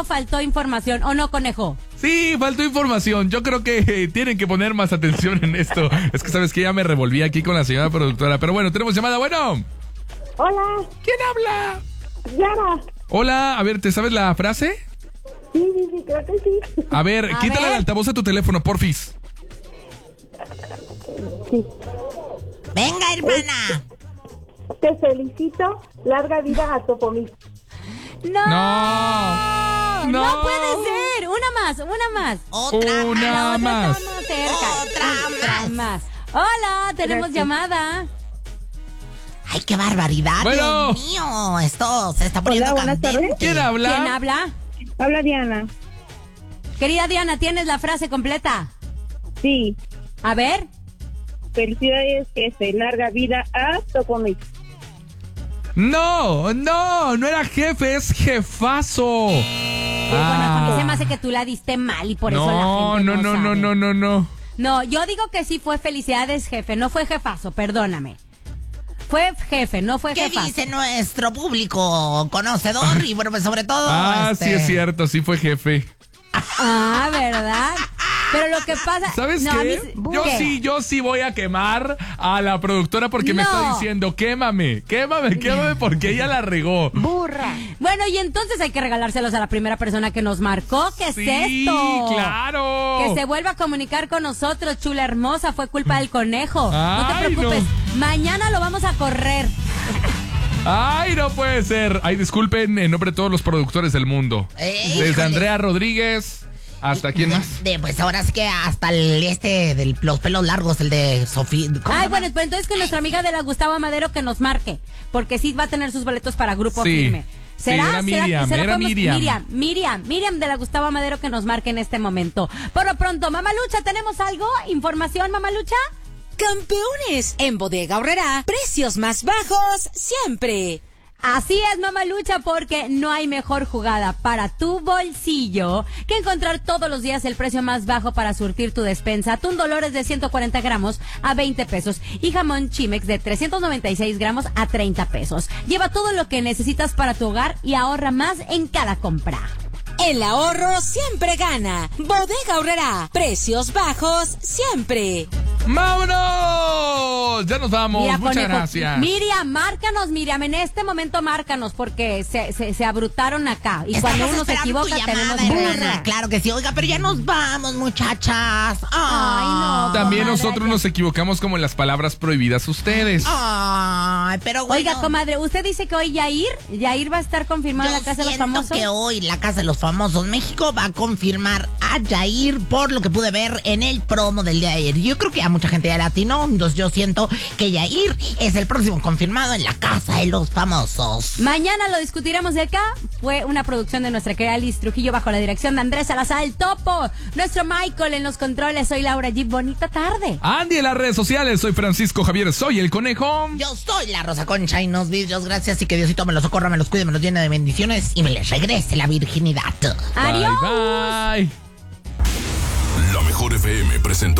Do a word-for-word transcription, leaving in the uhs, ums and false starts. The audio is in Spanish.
o faltó información o no, conejo? Sí, faltó información. Yo creo que eh, tienen que poner más atención en esto. Es que sabes que ya me revolví aquí con la señora productora. Pero bueno, tenemos llamada. Bueno. Hola. ¿Quién habla? Yara. Hola, a ver, ¿te sabes la frase? Sí, sí, sí, creo que sí. A ver, A quítale ver. el altavoz a tu teléfono, porfis. Sí. Venga, hermana. Te felicito. Larga vida a Topomix. ¡No! No. ¡No No. puede ser! Una más, una más. Otra Una La otra más. está más cerca. Otra Otra más. Hola, tenemos Gracias. llamada. Ay, qué barbaridad, Bueno. Dios mío. Esto se está poniendo Hola, buenas candente. tardes. ¿Quién habla? ¿Quién habla? Habla Diana. Querida Diana, ¿tienes la frase completa? Sí. A ver. Felicidades, jefe. Larga vida a Topomix. No, no, no era jefe, es jefazo. Bueno, a mí se me hace que tú la diste mal y por eso la No, gente no, no no, no, sabe. no, no, no. No, yo digo que sí fue felicidades, jefe. No fue jefazo, perdóname. Fue jefe, no fue ¿Qué jefazo. dice nuestro público conocedor? Y bueno, pues sobre todo... Ah, este, sí es cierto, sí fue jefe. Ah, ¿verdad? Pero lo que pasa... ¿Sabes no, a mí qué? sí- Yo ¿qué? sí, yo sí voy a quemar a la productora porque me No. está diciendo, quémame, quémame, quémame porque ella la regó. Burra. Bueno, y entonces hay que regalárselos a la primera persona que nos marcó. ¿Qué es Sí, esto? claro. Que se vuelva a comunicar con nosotros, chula hermosa. Fue culpa del conejo. no te Ay, preocupes. no. Mañana lo vamos a correr. Ay, no puede ser. Ay, disculpen en nombre de todos los productores del mundo. Eh, Desde híjole. Andrea Rodríguez hasta quién más. De, pues ahora sí que hasta el este de los pelos largos, el de Sofía. ¿cómo se Ay, llama? bueno, pues entonces con nuestra amiga de la Gustavo Amadero que nos marque. Porque sí va a tener sus boletos para Grupo Sí. Firme. ¿Será? Sí, era ¿Será- Miriam, será era podemos- Miriam. Miriam, Miriam, Miriam de la Gustavo Amadero que nos marque en este momento. Por lo pronto, Mamalucha, ¿tenemos algo? ¿Información, Mamalucha? Campeones, en Bodega Aurrerá, precios más bajos siempre. Así es, Mamalucha, porque no hay mejor jugada para tu bolsillo que encontrar todos los días el precio más bajo para surtir tu despensa. Atún Dolores de ciento cuarenta gramos a veinte pesos y jamón Chimex de trescientos noventa y seis gramos a treinta pesos. Lleva todo lo que necesitas para tu hogar y ahorra más en cada compra. El ahorro siempre gana. Bodega Aurrerá, precios bajos siempre. ¡Vámonos! Ya nos vamos. Mira, Muchas conejo, gracias. Miriam, márcanos, Miriam, en este momento márcanos porque se, se, se abrutaron acá. Y cuando Estamos uno se esperando tu equivoca llamada, tenemos hermana. burra. Claro que sí. Oiga, pero ya nos vamos, muchachas. Ay, no. También comadre, nosotros ya. nos equivocamos como en las palabras prohibidas ustedes. Ay, pero bueno. Oiga, comadre, usted dice que hoy Yair, Yair va a estar confirmado en Yo la Casa de los siento Famosos. que hoy la Casa de los Famosos México va a confirmar a Yair por lo que pude ver en el promo del día de ayer. Yo creo que a mucha gente ya latinó, entonces yo siento que Yair es el próximo confirmado en la Casa de los Famosos. Mañana lo discutiremos de acá. Fue una producción de nuestra querida Liz Trujillo bajo la dirección de Andrés Salazar, el Topo. Nuestro Michael en los controles. Soy Laura G. Bonita tarde. Andy en las redes sociales, soy Francisco Javier, soy el conejo. Yo soy la Rosa Concha y nos vidrios, gracias y que Diosito me los socorra, me los cuide, me los llene de bendiciones y me les regrese la virginidad. Adiós. Bye, bye. La Mejor F M presentó